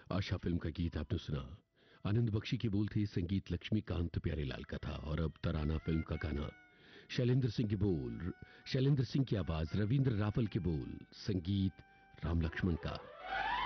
आशा film का गीत आपने सुना। आनंद बख्शी के बोल थे, संगीत लक्ष्मीकांत प्यारेलाल का था। और अब तराना फिल्म का गाना, शैलेंद्र सिंह के बोल, शैलेंद्र सिंह की आवाज, रविंद्र रावल के बोल, संगीत राम लक्ष्मण का।